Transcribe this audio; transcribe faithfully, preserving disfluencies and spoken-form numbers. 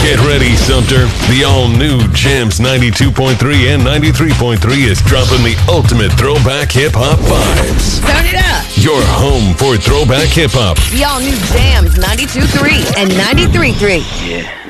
Get ready, Sumter. The all-new Jams ninety-two point three and ninety-three point three is dropping the ultimate throwback hip-hop vibes. Turn it up. Your home for throwback hip-hop. The all-new Jams ninety-two point three and ninety-three point three. Yeah.